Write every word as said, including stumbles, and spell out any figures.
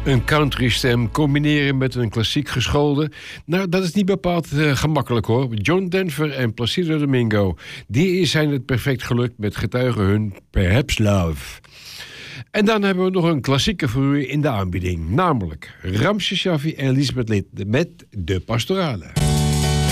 Een countrystem combineren met een klassiek geschoolde... nou, dat is niet bepaald uh, gemakkelijk, hoor. John Denver en Placido Domingo... die zijn het perfect gelukt met getuigen hun Perhaps Love. En dan hebben we nog een klassieke voor u in de aanbieding. Namelijk Ramses Shaffi en Elisabeth Lid met De Pastorale.